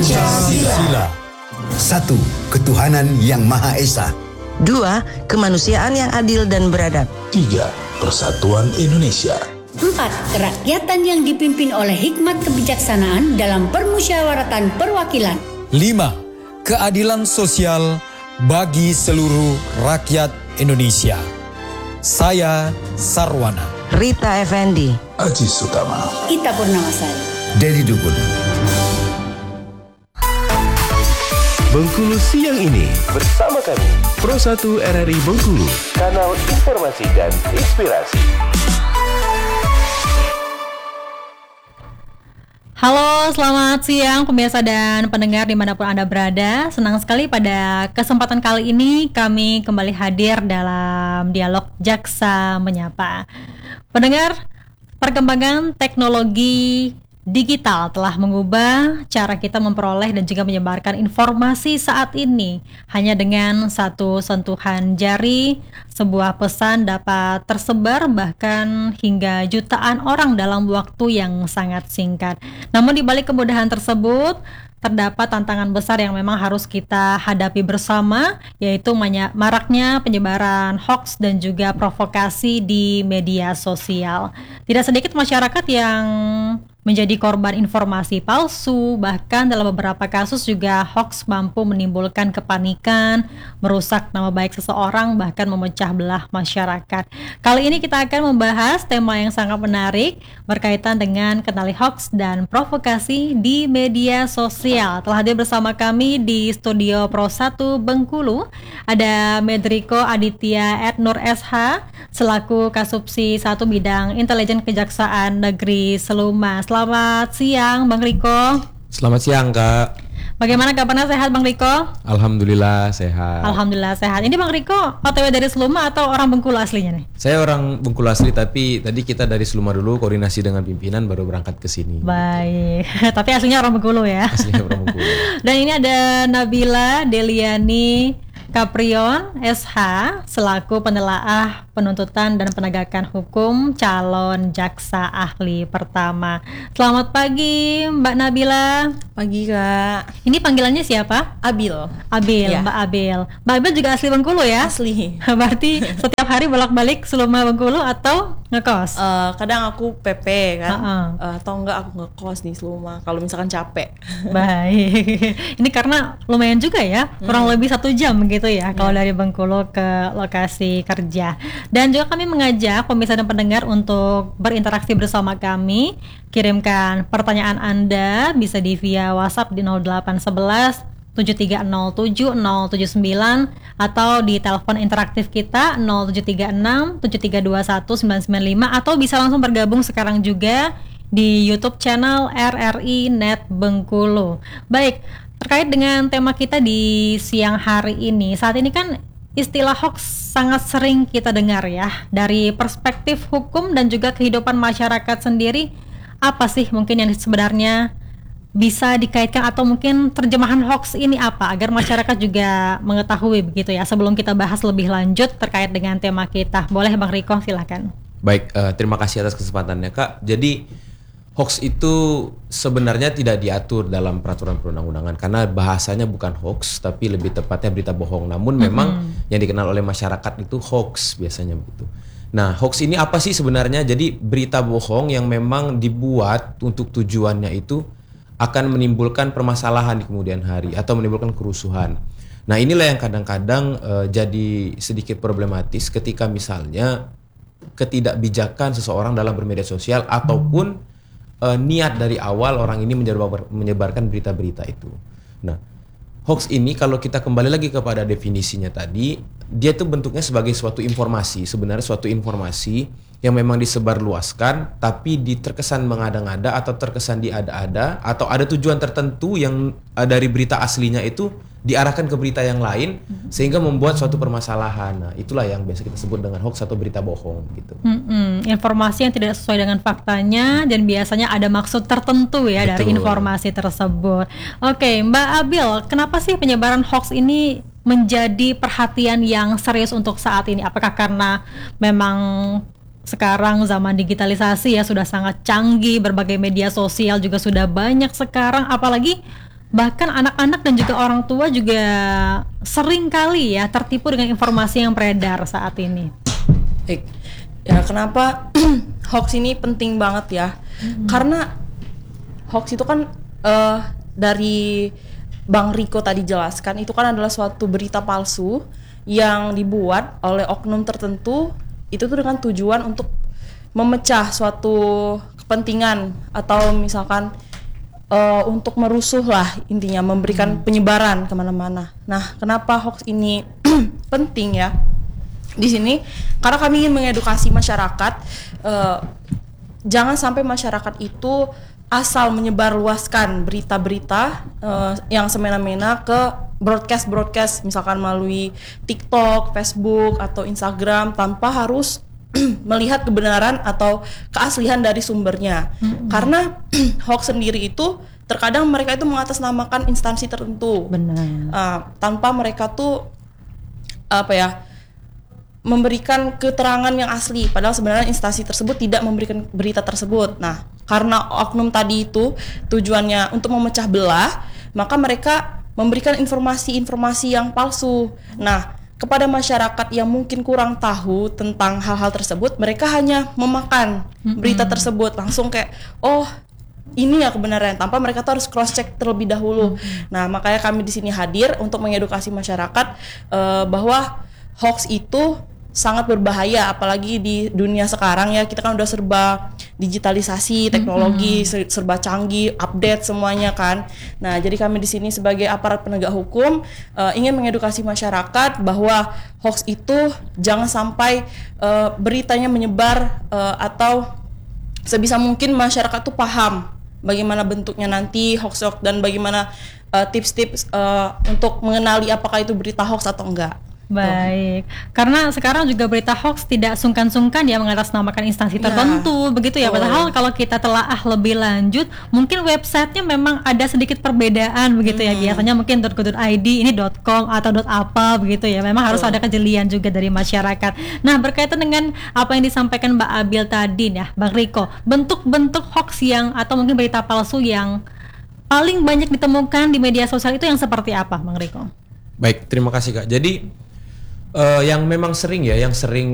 Pancasila. 1. Ketuhanan Yang Maha Esa. 2. Kemanusiaan yang adil dan beradab. 3. Persatuan Indonesia. 4. Kerakyatan yang dipimpin oleh hikmat kebijaksanaan dalam permusyawaratan perwakilan. 5. Keadilan sosial bagi seluruh rakyat Indonesia. Saya Sarwana. Rita Effendi. Aji Sutama. Ita Purnamasari. Dedi Dukun. Bengkulu siang ini bersama kami Pro 1 RRI Bengkulu, kanal informasi dan inspirasi. Halo, selamat siang pemirsa dan pendengar dimanapun Anda berada. Senang sekali pada kesempatan kali ini kami kembali hadir dalam dialog Jaksa Menyapa. Pendengar, perkembangan teknologi digital telah mengubah cara kita memperoleh dan juga menyebarkan informasi saat ini. Hanya dengan satu sentuhan jari, sebuah pesan dapat tersebar bahkan hingga jutaan orang dalam waktu yang sangat singkat. Namun di balik kemudahan tersebut, terdapat tantangan besar yang memang harus kita hadapi bersama, yaitu maraknya penyebaran hoax dan juga provokasi di media sosial. Tidak sedikit masyarakat yang menjadi korban informasi palsu, bahkan dalam beberapa kasus juga hoax mampu menimbulkan kepanikan, merusak nama baik seseorang, bahkan memecah belah masyarakat. Kali ini kita akan membahas tema yang sangat menarik berkaitan dengan kenali hoax dan provokasi di media sosial. Telah hadir bersama kami di studio Pro 1 Bengkulu ada Medriko Aditya Ednur SH selaku Kasubsi 1 Bidang Intelijen Kejaksaan Negeri Seluma. Selamat siang Bang Riko. Selamat siang Kak. Bagaimana kabarnya, sehat Bang Riko? Alhamdulillah sehat. Alhamdulillah sehat. Ini Bang Riko OTW dari Seluma atau orang Bengkulu aslinya nih? Saya orang Bengkulu asli, tapi tadi kita dari Seluma dulu koordinasi dengan pimpinan baru berangkat ke sini. Baik. Tapi aslinya orang Bengkulu ya. Aslinya orang Bengkulu. Dan ini ada Nabila Deliani Caprion SH selaku penelaah penuntutan dan penegakan hukum calon jaksa ahli pertama. Selamat pagi Mbak Nabila. Pagi Kak. Ini panggilannya siapa? Abil. Abil, ya. Mbak Abil. Mbak Abil juga asli Bengkulu ya? Asli. Berarti setiap hari bolak-balik Seluma Bengkulu atau ngekos? Kadang aku PP kan, atau enggak aku ngekos di Seluma kalau misalkan capek. Baik. Ini karena lumayan juga ya, kurang lebih 1 jam gitu ya kalau dari Bengkulu ke lokasi kerja. Dan juga kami mengajak pemirsa dan pendengar untuk berinteraksi bersama kami. Kirimkan pertanyaan Anda bisa di via WhatsApp di 0811 7307 079 atau di telepon interaktif kita 0736 7321 995 atau bisa langsung bergabung sekarang juga di YouTube channel RRI Net Bengkulu. Baik, terkait dengan tema kita di siang hari ini, saat ini kan istilah hoax sangat sering kita dengar ya. Dari perspektif hukum dan juga kehidupan masyarakat sendiri, apa sih mungkin yang sebenarnya bisa dikaitkan atau mungkin terjemahan hoax ini apa agar masyarakat juga mengetahui begitu ya, sebelum kita bahas lebih lanjut terkait dengan tema kita. Boleh Bang Riko, silakan. Baik, terima kasih atas kesempatannya Kak. Jadi hoax itu sebenarnya tidak diatur dalam peraturan perundang-undangan karena bahasanya bukan hoax tapi lebih tepatnya berita bohong. Namun memang yang dikenal oleh masyarakat itu hoax biasanya begitu. Nah, hoax ini apa sih sebenarnya? Jadi berita bohong yang memang dibuat untuk tujuannya itu akan menimbulkan permasalahan di kemudian hari atau menimbulkan kerusuhan. Nah, inilah yang kadang-kadang jadi sedikit problematis ketika misalnya ketidakbijakan seseorang dalam bermedia sosial ataupun niat dari awal orang ini menyebarkan berita-berita itu. Nah, hoax ini kalau kita kembali lagi kepada definisinya tadi, dia itu bentuknya sebagai suatu informasi, sebenarnya suatu informasi yang memang disebarluaskan tapi terkesan mengada-ngada atau terkesan diada-ada atau ada tujuan tertentu yang dari berita aslinya itu diarahkan ke berita yang lain sehingga membuat suatu permasalahan. Nah, itulah yang biasa kita sebut dengan hoax atau berita bohong gitu. Informasi yang tidak sesuai dengan faktanya dan biasanya ada maksud tertentu ya. Betul. Dari informasi tersebut. Oke, Mbak Abil, kenapa sih penyebaran hoax ini menjadi perhatian yang serius untuk saat ini? Apakah karena memang sekarang zaman digitalisasi ya sudah sangat canggih, berbagai media sosial juga sudah banyak sekarang, apalagi bahkan anak-anak dan juga orang tua juga sering kali ya tertipu dengan informasi yang beredar saat ini. Baik. Ya kenapa hoax ini penting banget ya? Karena hoax itu kan dari Bang Riko tadi jelaskan, itu kan adalah suatu berita palsu yang dibuat oleh oknum tertentu, itu tuh dengan tujuan untuk memecah suatu kepentingan atau misalkan untuk merusuh lah, intinya memberikan penyebaran kemana-mana. Nah, kenapa hoax ini penting ya di sini? Karena kami ingin mengedukasi masyarakat, jangan sampai masyarakat itu asal menyebarluaskan berita-berita yang semena-mena ke broadcast, misalkan melalui TikTok, Facebook, atau Instagram tanpa harus melihat kebenaran atau keaslian dari sumbernya. Karena hoax sendiri itu terkadang mereka itu mengatasnamakan instansi tertentu. Benar. Tanpa mereka tuh memberikan keterangan yang asli, padahal sebenarnya instansi tersebut tidak memberikan berita tersebut. Nah, karena oknum tadi itu tujuannya untuk memecah belah, maka mereka memberikan informasi-informasi yang palsu. Nah, kepada masyarakat yang mungkin kurang tahu tentang hal-hal tersebut, mereka hanya memakan berita tersebut langsung kayak, oh ini ya kebenaran, tanpa mereka tuh harus cross check terlebih dahulu. Nah, makanya kami di sini hadir untuk mengedukasi masyarakat bahwa hoax itu sangat berbahaya, apalagi di dunia sekarang ya, kita kan udah serba digitalisasi, teknologi serba canggih, update semuanya kan. Nah, jadi kami di sini sebagai aparat penegak hukum ingin mengedukasi masyarakat bahwa hoax itu jangan sampai beritanya menyebar atau sebisa mungkin masyarakat tuh paham bagaimana bentuknya nanti hoax dan bagaimana tips-tips untuk mengenali apakah itu berita hoax atau enggak. Baik, karena sekarang juga berita hoax tidak sungkan-sungkan ya mengatasnamakan instansi tertentu, begitu ya. Padahal kalau kita telaah lebih lanjut, mungkin websitenya memang ada sedikit perbedaan begitu ya. Biasanya mungkin .co.id, ini .com atau .apa begitu ya. Memang harus ada kejelian juga dari masyarakat. Nah, berkaitan dengan apa yang disampaikan Mbak Abil tadi ya, Bang Riko, bentuk-bentuk hoax yang atau mungkin berita palsu yang paling banyak ditemukan di media sosial itu yang seperti apa, Bang Riko? Baik, terima kasih Kak. Jadi yang memang sering